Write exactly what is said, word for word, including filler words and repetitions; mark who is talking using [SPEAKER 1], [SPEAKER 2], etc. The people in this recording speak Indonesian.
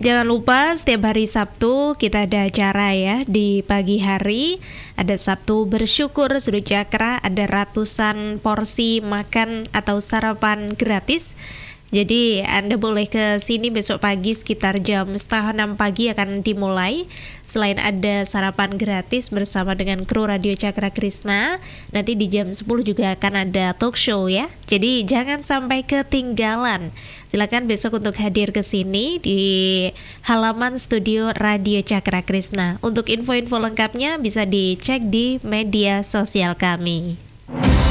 [SPEAKER 1] Jangan lupa setiap hari Sabtu kita ada acara ya di pagi hari. Ada Sabtu bersyukur Sudu Cakra, ada ratusan porsi makan atau sarapan gratis. Jadi Anda boleh ke sini besok pagi sekitar jam setengah enam pagi akan dimulai. Selain ada sarapan gratis bersama dengan kru Radio Cakra Krishna, nanti di jam sepuluh juga akan ada talk show ya. Jadi jangan sampai ketinggalan. Silakan besok untuk hadir ke sini di halaman studio Radio Cakra Krishna. Untuk info-info lengkapnya bisa dicek di media sosial kami.